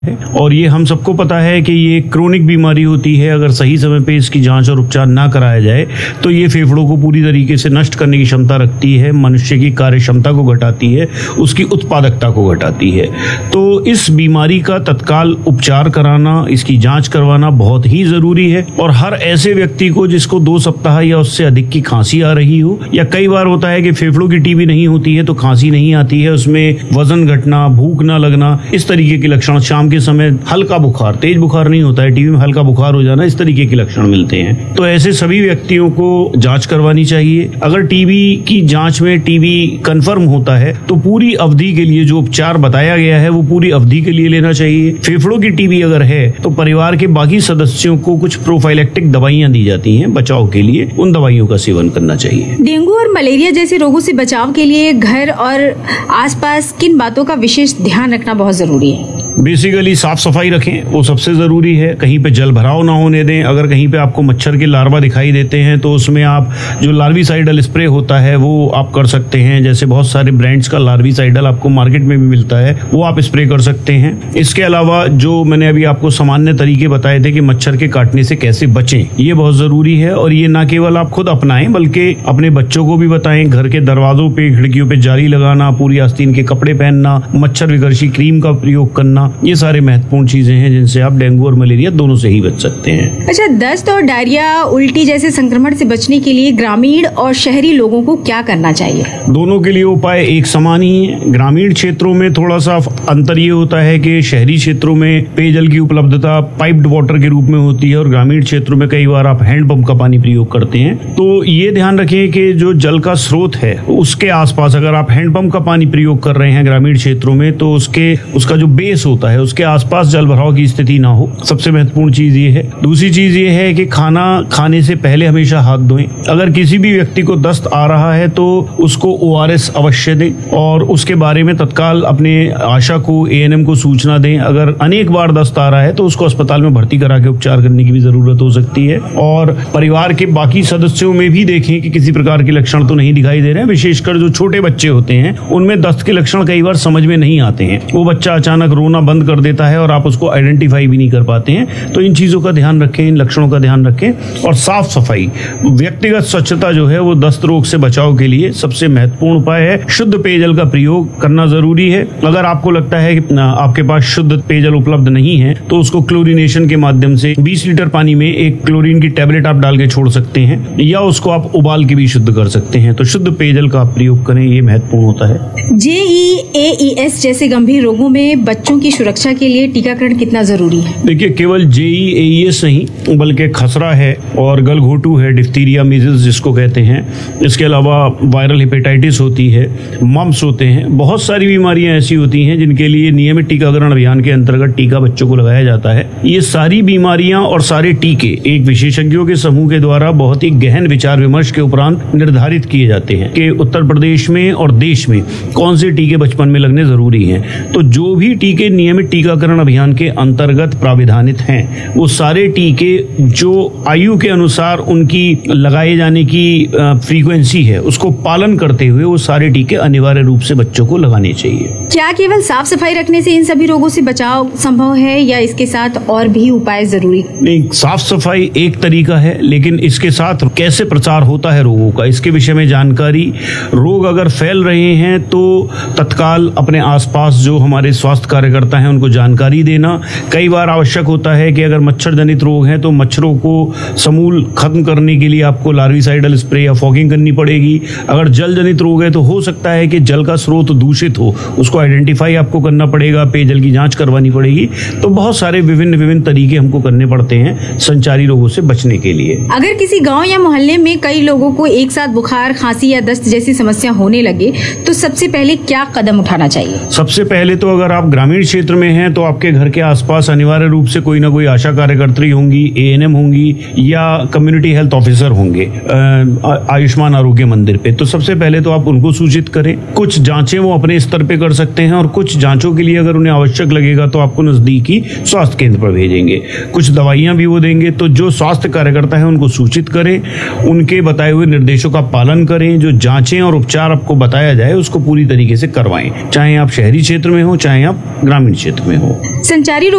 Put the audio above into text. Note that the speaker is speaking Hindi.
और ये हम सबको पता है कि ये क्रोनिक बीमारी होती है। अगर सही समय पे इसकी जांच और उपचार ना कराया जाए तो ये फेफड़ों को पूरी तरीके से नष्ट करने की क्षमता रखती है, मनुष्य की कार्य क्षमता को घटाती है, उसकी उत्पादकता को घटाती है। तो इस बीमारी का तत्काल उपचार कराना, इसकी जांच करवाना बहुत ही जरूरी है। और हर ऐसे व्यक्ति को जिसको 2 सप्ताह या उससे अधिक की खांसी आ रही हो, या कई बार होता है कि फेफड़ों की टीबी नहीं होती है तो खांसी नहीं आती है, उसमें वजन घटना, भूख ना लगना, इस तरीके के लक्षण, शाम के समय हल्का बुखार, तेज बुखार नहीं होता है, टीबी में हल्का बुखार हो जाना, इस तरीके के लक्षण मिलते हैं। तो ऐसे सभी व्यक्तियों को जांच करवानी चाहिए। अगर टीबी की जांच में टीबी कंफर्म होता है तो पूरी अवधि के लिए जो उपचार बताया गया है वो पूरी अवधि के लिए लेना चाहिए। फेफड़ों की टीबी अगर है तो परिवार के बाकी सदस्यों को कुछ प्रोफाइलेक्टिक दवाइयां दी जाती हैं बचाव के लिए, उन दवाइयों का सेवन करना चाहिए। डेंगू और मलेरिया जैसे रोगों से बचाव के लिए घर और आसपास किन बातों का विशेष ध्यान रखना बहुत जरूरी है? बेसिकली साफ सफाई रखें, वो सबसे जरूरी है। कहीं पे जल भराव ना होने दें। अगर कहीं पे आपको मच्छर के लार्वा दिखाई देते हैं तो उसमें आप जो लार्विसाइडल स्प्रे होता है वो आप कर सकते हैं। जैसे बहुत सारे ब्रांड्स का लार्विसाइडल आपको मार्केट में भी मिलता है, वो आप स्प्रे कर सकते हैं। इसके अलावा जो मैंने अभी आपको सामान्य तरीके बताए थे कि मच्छर के काटने से कैसे बचें, ये बहुत जरूरी है। और ये ना केवल आप खुद अपनाएं बल्कि अपने बच्चों को भी बताएं। घर के दरवाजों पे, खिड़कियों पे जाली लगाना, पूरी आस्तीन के कपड़े पहनना, मच्छर विकर्षी क्रीम का प्रयोग करना, ये सारे महत्वपूर्ण चीजें हैं जिनसे आप डेंगू और मलेरिया दोनों से ही बच सकते हैं। अच्छा, दस्त और डायरिया, उल्टी जैसे संक्रमण से बचने के लिए ग्रामीण और शहरी लोगों को क्या करना चाहिए? दोनों के लिए उपाय एक समान ही है। ग्रामीण क्षेत्रों में थोड़ा सा अंतर ये होता है कि शहरी क्षेत्रों में पेयजल की उपलब्धता पाइप्ड वाटर के रूप में होती है और ग्रामीण क्षेत्रों में कई बार आप हैंडपंप का पानी प्रयोग करते हैं। तो ये ध्यान रखें कि जो जल का स्रोत है उसके आसपास अगर आप हैंडपंप का पानी प्रयोग कर रहे हैं ग्रामीण क्षेत्रों में तो उसका जो बेस होता है उसके आसपास जल भराव की स्थिति ना हो, सबसे महत्वपूर्ण चीज ये है। दूसरी चीज ये है कि खाना खाने से पहले हमेशा हाथ धोएं। अगर किसी भी व्यक्ति को दस्त आ रहा है तो उसको ORS अवश्य दें और उसके बारे में तत्काल अपने आशा को, ANM को सूचना दें। अगर अनेक बार दस्त आ रहा है तो उसको अस्पताल में भर्ती करा के उपचार करने की भी जरूरत हो सकती है। और परिवार के बाकी सदस्यों में भी देखें कि किसी प्रकार के लक्षण तो नहीं दिखाई दे रहे हैं। विशेषकर जो छोटे बच्चे होते हैं उनमें दस्त के लक्षण कई बार समझ में नहीं आते हैं। वो बच्चा अचानक रोना बंद कर देता है और आप उसको आइडेंटिफाई भी नहीं कर पाते हैं। तो इन चीजों का ध्यान रखें, इन लक्षणों का ध्यान रखें। और साफ सफाई, व्यक्तिगत स्वच्छता जो है वो दस्त रोग से बचाव के लिए सबसे महत्वपूर्ण उपाय है। शुद्ध पेयजल का प्रयोग करना जरूरी है। अगर आपको लगता है कि आपके पास शुद्ध पेयजल उपलब्ध नहीं है तो उसको क्लोरीनेशन के माध्यम से 20 लीटर पानी में एक क्लोरीन की टैबलेट आप डाल के छोड़ सकते हैं, या उसको आप उबाल के भी शुद्ध कर सकते हैं। तो शुद्ध पेयजल का आप प्रयोग करें, ये महत्वपूर्ण होता है। JEAES जैसे गंभीर रोगों में बच्चों की सुरक्षा के लिए टीकाकरण कितना जरूरी है? देखिए, केवल JEAES नहीं बल्कि खसरा है और गलघोटू है, डिप्थीरिया, मीजल्स जिसको कहते हैं। इसके अलावा वायरल हेपेटाइटिस होती है, मम्स होते हैं। बहुत सारी बीमारियां ऐसी होती हैं जिनके लिए नियमित टीकाकरण अभियान के अंतर्गत टीका बच्चों को लगाया जाता है। ये सारी बीमारियां और सारे टीके एक विशेषज्ञों के समूह के द्वारा बहुत ही गहन विचार विमर्श के उपरांत निर्धारित किए जाते हैं कि उत्तर प्रदेश में और देश में कौन से टीके बचपन में लगने जरूरी हैं। तो जो भी टीके नियमित टीकाकरण अभियान के अंतर्गत प्राविधानित हैं वो सारे टीके जो आयु के अनुसार उनकी लगाए जाने की फ्रीक्वेंसी है उसको पालन करते हुए वो सारे टीके अनिवार्य रूप से बच्चों को लगाने चाहिए। क्या केवल साफ सफाई रखने से इन सभी रोगों से बचाव संभव है या इसके साथ और भी उपाय जरूरी? नहीं, साफ सफाई एक तरीका है, लेकिन इसके साथ कैसे प्रचार होता है रोगों का, इसके विषय में जानकारी, रोग अगर फैल रहे हैं तो तत्काल अपने आसपास जो हमारे स्वास्थ्य कार्यकर्ता हैं उनको जानकारी देना। कई बार आवश्यक होता है कि अगर मच्छर जनित रोग हैं तो मच्छरों को समूल खत्म करने के लिए आपको लार्विसाइडल स्प्रे या फॉगिंग करनी पड़ेगी। अगर जल जनित रोग है तो हो सकता है कि जल का स्रोत दूषित हो, उसको आइडेंटिफाई आपको करना पड़ेगा, पेयजल की जांच करवानी पड़ेगी। तो बहुत सारे विभिन्न तरीके हमको करने पड़ते हैं संचारी रोगों से बचने के लिए। अगर किसी गाँव या मोहल्ले में कई लोगों को एक साथ बुखार, खांसी या दस्त जैसी समस्या होने लगे तो सबसे पहले क्या कदम उठाना चाहिए? सबसे पहले तो अगर आप ग्रामीण क्षेत्र में हैं तो आपके घर के आसपास अनिवार्य रूप से कोई ना कोई आशा कार्यकर्त्री होंगी, ANM होंगी या कम्युनिटी हेल्थ ऑफिसर होंगे आयुष्मान आरोग्य मंदिर पे। तो सबसे पहले तो आप उनको सूचित करें। कुछ जांचें वो अपने स्तर पे कर सकते हैं और कुछ जांचों के लिए अगर उन्हें आवश्यक लगेगा तो आपको नजदीकी स्वास्थ्य केंद्र पर भेजेंगे। कुछ दवाइयां भी वो देंगे। तो जो स्वास्थ्य कार्यकर्ता है उनको सूचित करें, उनके बताए हुए निर्देशों का पालन करें। जो जांचें और उपचार आपको बताया जाए उसको पूरी तरीके से करवाएं, चाहे आप शहरी क्षेत्र में हो चाहे आप ग्रामीण ग्रामीण क्षेत्र में हो। संचारी